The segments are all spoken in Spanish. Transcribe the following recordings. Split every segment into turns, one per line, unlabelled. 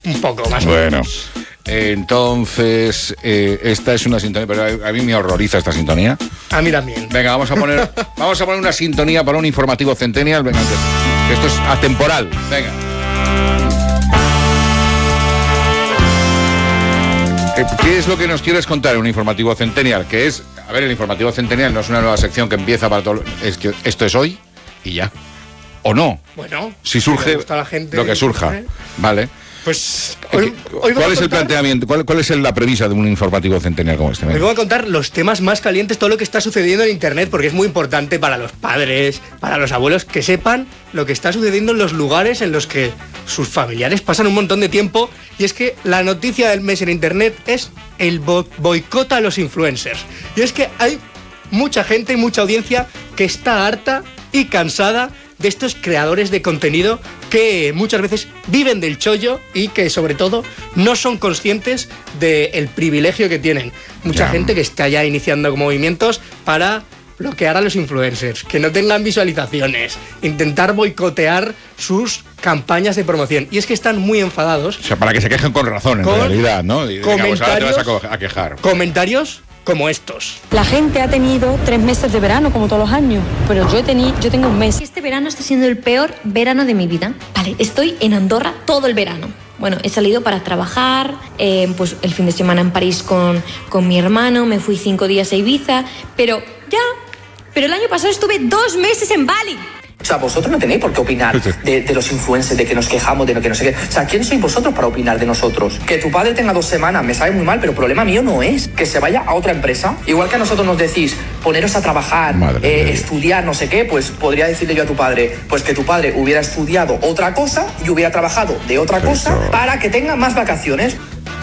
Un poco más.
Bueno, entonces, esta es una sintonía, pero a mí me horroriza esta sintonía.
A mí también.
Venga, vamos a poner una sintonía para un informativo Centennial. Venga, que esto es atemporal. Venga. ¿Qué es lo que nos quieres contar en un informativo Centennial? Que es, a ver, el informativo Centennial no es una nueva sección que empieza para todo. Es que esto es hoy y ya. ¿O no?
Bueno,
si surge
la gente,
lo que surja. Vale.
Pues
hoy ¿cuál es el planteamiento? ¿Cuál es la premisa de un informativo Centennial como este?
Hoy voy a contar los temas más calientes, todo lo que está sucediendo en internet, porque es muy importante para los padres, para los abuelos, que sepan lo que está sucediendo en los lugares en los que sus familiares pasan un montón de tiempo. Y es que la noticia del mes en internet es el boicot a los influencers. Y es que hay mucha gente y mucha audiencia que está harta y cansada de estos creadores de contenido que muchas veces viven del chollo y que sobre todo no son conscientes del privilegio que tienen. Mucha gente que está ya iniciando movimientos para bloquear a los influencers, que no tengan visualizaciones, intentar boicotear sus campañas de promoción. Y es que están muy enfadados.
O sea, para que se quejen con razón, en realidad, ¿no? Y digamos, ahora te vas a quejar.
Comentarios como estos.
La gente ha tenido 3 meses de verano, como todos los años, pero yo tengo un mes.
Este verano está siendo el peor verano de mi vida. Vale, estoy en Andorra todo el verano. Bueno, he salido para trabajar, pues el fin de semana en París con mi hermano, me fui 5 días a Ibiza, pero el año pasado estuve 2 meses en Bali.
O sea, vosotros no tenéis por qué opinar de los influencers, de que nos quejamos, de lo que no sé qué. O sea, ¿quién sois vosotros para opinar de nosotros? Que tu padre tenga 2 semanas me sabe muy mal, pero problema mío no es que se vaya a otra empresa. Igual que a nosotros nos decís, poneros a trabajar, estudiar, no sé qué, pues podría decirle yo a tu padre, pues que tu padre hubiera estudiado otra cosa y hubiera trabajado de otra cosa para que tenga más vacaciones.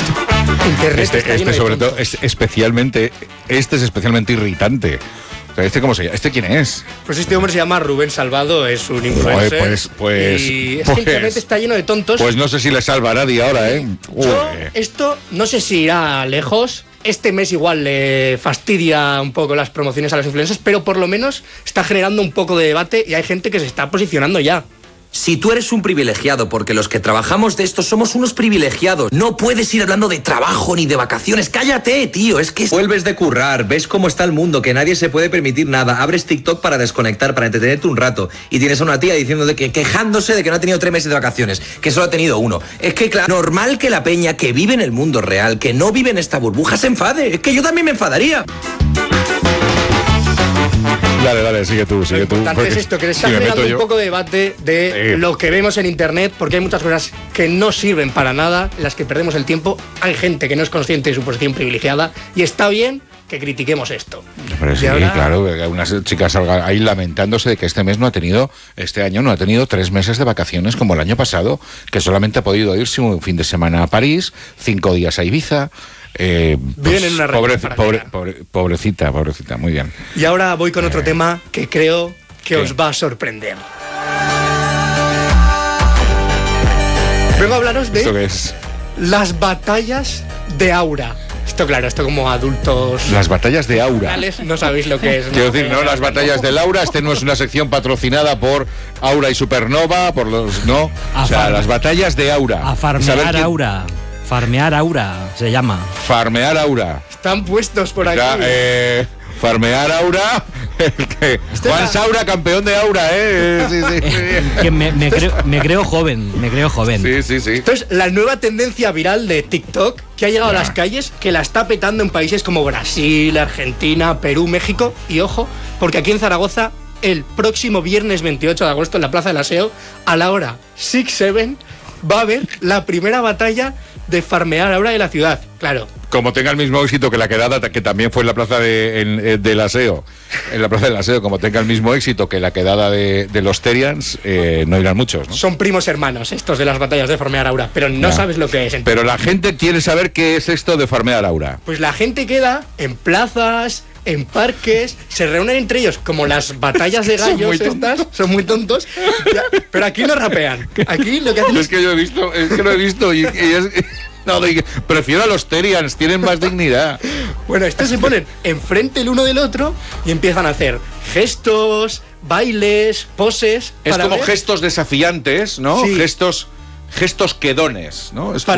Este sobre todo es especialmente irritante. ¿Cómo se llama? ¿Este quién es?
Pues este hombre se llama Rubén Salvado, es un influencer. Y es que internet está lleno de tontos.
Pues no sé si le salva a nadie ahora, ¿eh?
Esto no sé si irá lejos. Este mes igual le fastidia un poco las promociones a los influencers, pero por lo menos está generando un poco de debate y hay gente que se está posicionando ya.
Si tú eres un privilegiado, porque los que trabajamos de esto somos unos privilegiados, no puedes ir hablando de trabajo ni de vacaciones. ¡Cállate, tío! Es que vuelves de currar, ves cómo está el mundo, que nadie se puede permitir nada, abres TikTok para desconectar, para entretenerte un rato, y tienes a una tía quejándose de que no ha tenido 3 meses de vacaciones, que solo ha tenido 1. Es que, claro, normal que la peña que vive en el mundo real, que no vive en esta burbuja, se enfade. Es que yo también me enfadaría.
Dale, sigue tú.
Lo importante es esto, que le está generando un poco de debate de lo que vemos en internet, porque hay muchas cosas que no sirven para nada, en las que perdemos el tiempo. Hay gente que no es consciente de su posición privilegiada y está bien que critiquemos esto.
Pero sí, claro, que unas chicas salgan ahí lamentándose de que este año no ha tenido 3 meses de vacaciones como el año pasado, que solamente ha podido irse un fin de semana a París, 5 días a Ibiza.
Viven en una
pobrecita, muy bien.
Y ahora voy con otro tema que creo que os va a sorprender. Vengo a hablaros de...
¿Esto qué es?
Las batallas de Aura. Esto como adultos...
Las batallas de Aura.
No sabéis lo que es.
Quiero decir, no, las batallas de Laura, no es una sección patrocinada por Aura y Supernova, las batallas de Aura.
A farmear Aura. Farmear Aura se llama.
Farmear Aura.
Están puestos por aquí.
Farmear Aura. Juan Saura, campeón de Aura,
Sí. Que me creo joven.
Sí.
Esto es la nueva tendencia viral de TikTok que ha llegado a las calles, que la está petando en países como Brasil, Argentina, Perú, México. Y ojo, porque aquí en Zaragoza, el próximo viernes 28 de agosto en la Plaza del Aseo, a la hora 6-7, va a haber la primera batalla de farmear Aura de la ciudad, claro.
Como tenga el mismo éxito que la quedada, que también fue en la plaza del Aseo, en la plaza del Aseo, como tenga el mismo éxito que la quedada de los Terians, no irán muchos, ¿no?
Son primos hermanos estos de las batallas de farmear Aura, pero no sabes lo que es.
Pero la gente quiere saber qué es esto de farmear Aura.
Pues la gente queda en plazas, en parques, se reúnen entre ellos como las batallas de gallos son muy tontos, pero aquí no rapean. Aquí lo que hacen
es que lo he visto y es... No, prefiero a los Terians, tienen más dignidad.
Bueno, estos se ponen enfrente el uno del otro y empiezan a hacer gestos, bailes, poses.
Es como gestos desafiantes, ¿no? Sí. Gestos gestos quedones, ¿no?